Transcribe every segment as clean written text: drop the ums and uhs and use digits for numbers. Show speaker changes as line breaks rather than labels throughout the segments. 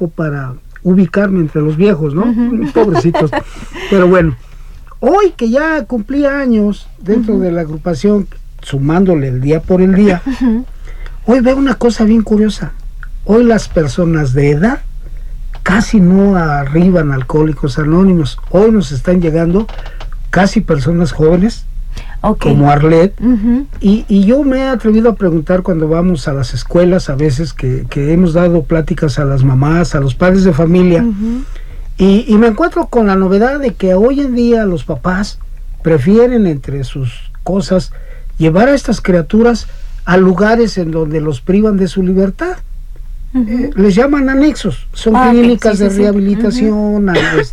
tiempo para ubicarme entre los viejos, ¿no? Pobrecitos. Pero bueno, hoy que ya cumplí años dentro de la agrupación, sumándole el día por el día, hoy veo una cosa bien curiosa. Hoy las personas de edad casi no arriban a Alcohólicos Anónimos. Hoy nos están llegando casi personas jóvenes, como Arlet, y yo me he atrevido a preguntar cuando vamos a las escuelas, a veces que hemos dado pláticas a las mamás, a los padres de familia, y me encuentro con la novedad de que hoy en día los papás prefieren, entre sus cosas, llevar a estas criaturas a lugares en donde los privan de su libertad. Les llaman anexos, son clínicas de rehabilitación,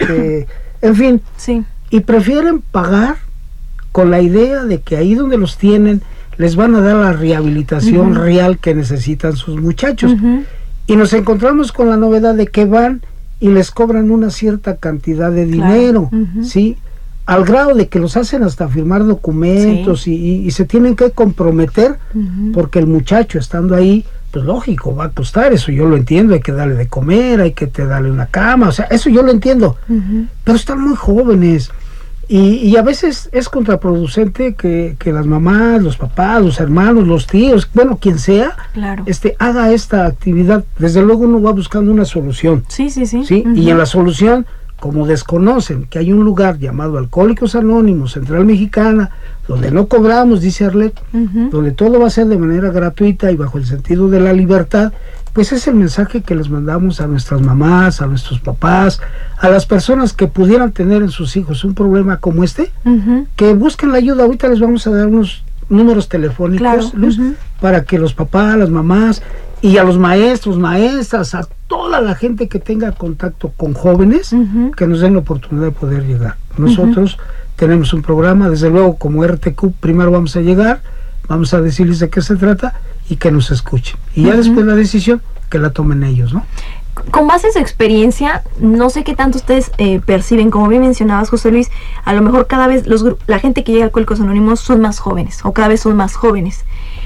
en fin, y prefieren pagar con la idea de que ahí donde los tienen les van a dar la rehabilitación real que necesitan sus muchachos. Y nos encontramos con la novedad de que van y les cobran una cierta cantidad de dinero, ¿sí? Al grado de que los hacen hasta firmar documentos y se tienen que comprometer porque el muchacho estando ahí, pues lógico, va a costar, eso yo lo entiendo, hay que darle de comer, hay que darle una cama, o sea, eso yo lo entiendo, pero están muy jóvenes. Y a veces es contraproducente que las mamás, los papás, los hermanos, los tíos, bueno, quien sea, haga esta actividad. Desde luego uno va buscando una solución. ¿Sí? Y en la solución, como desconocen que hay un lugar llamado Alcohólicos Anónimos, Central Mexicana, donde no cobramos, dice Arlet, donde todo va a ser de manera gratuita y bajo el sentido de la libertad, pues es el mensaje que les mandamos a nuestras mamás, a nuestros papás, a las personas que pudieran tener en sus hijos un problema como este, que busquen la ayuda. Ahorita les vamos a dar unos números telefónicos, Luz, para que los papás, las mamás y a los maestros, maestras, a toda la gente que tenga contacto con jóvenes, que nos den la oportunidad de poder llegar. Nosotros tenemos un programa, desde luego como RTQ, primero vamos a llegar, vamos a decirles de qué se trata y que nos escuchen. Y ya después la decisión que la tomen ellos, ¿no?
Con base en su experiencia, no sé qué tanto ustedes perciben, como bien mencionabas, José Luis, a lo mejor cada vez la gente que llega a Alcohólicos Anónimos son más jóvenes, o cada vez son más jóvenes.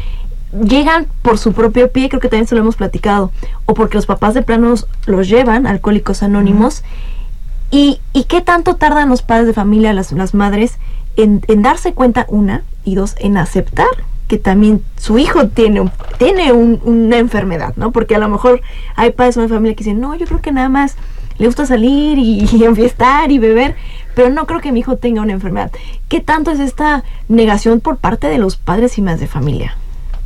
Llegan por su propio pie, creo que también se lo hemos platicado, o porque los papás de plano los llevan a Alcohólicos Anónimos. ¿Y qué tanto tardan los padres de familia, las madres, en darse cuenta, una, y dos, en aceptar que también su hijo tiene una enfermedad, ¿no? Porque a lo mejor hay padres de familia que dicen, no, yo creo que nada más le gusta salir y enfiestar y beber, pero no creo que mi hijo tenga una enfermedad. ¿Qué tanto es esta negación por parte de los padres y madres de familia?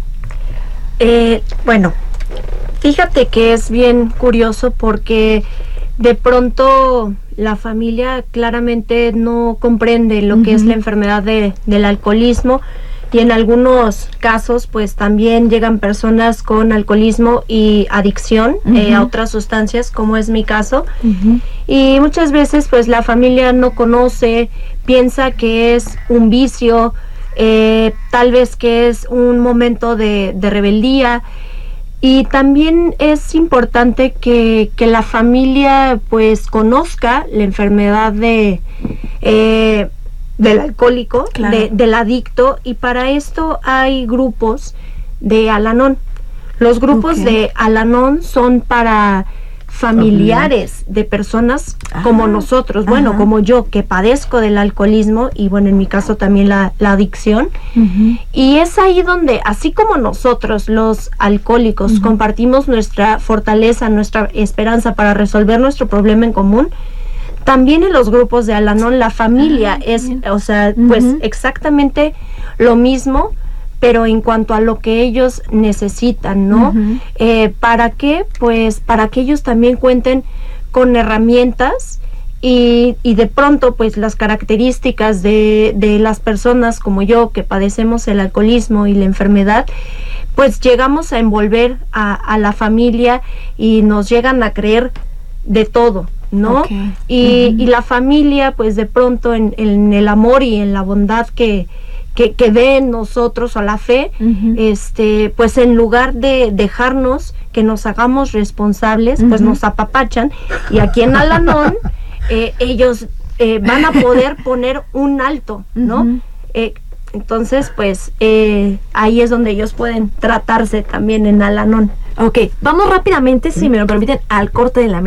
Bueno, fíjate que es bien curioso porque de pronto la familia claramente no comprende lo que es la enfermedad del alcoholismo, y en algunos casos pues también llegan personas con alcoholismo y adicción a otras sustancias, como es mi caso, y muchas veces pues la familia no conoce, piensa que es un vicio, tal vez que es un momento de rebeldía. Y también es importante que la familia pues conozca la enfermedad del alcohólico, del adicto, y para esto hay grupos de Al-Anon. Los grupos de Al-Anon son para familiares de personas como nosotros, bueno, como yo, que padezco del alcoholismo y bueno, en mi caso también la adicción, y es ahí donde, así como nosotros los alcohólicos compartimos nuestra fortaleza, nuestra esperanza para resolver nuestro problema en común, también en los grupos de Al-Anon la familia es, o sea, pues exactamente lo mismo, pero en cuanto a lo que ellos necesitan, ¿no? ¿Para qué? Pues para que ellos también cuenten con herramientas y de pronto pues las características de las personas como yo que padecemos el alcoholismo y la enfermedad, pues llegamos a envolver a la familia y nos llegan a creer de todo, ¿no? Y la familia pues de pronto en el amor y en la bondad que ve en nosotros, o la fe, pues en lugar de dejarnos que nos hagamos responsables, pues nos apapachan, y aquí en Al-Anon ellos van a poder poner un alto, ¿no? Entonces, pues, ahí es donde ellos pueden tratarse también en Al-Anon.
Ok, vamos rápidamente, si me lo permiten, al corte de la